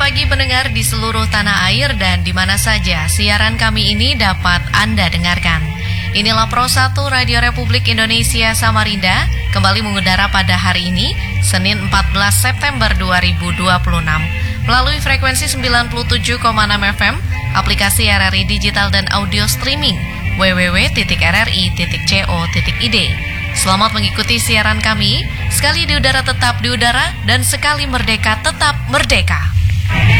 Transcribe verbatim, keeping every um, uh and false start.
pagi pendengar di seluruh tanah air dan di mana saja siaran kami ini dapat Anda dengarkan. Inilah Pro satu Radio Republik Indonesia Samarinda kembali mengudara pada hari ini, Senin empat belas September dua ribu dua puluh enam. Melalui frekuensi sembilan puluh tujuh koma enam F M, aplikasi R R I Digital dan Audio Streaming, w w w titik r r i titik co titik i d. Selamat mengikuti siaran kami, sekali di udara tetap di udara dan sekali merdeka tetap merdeka.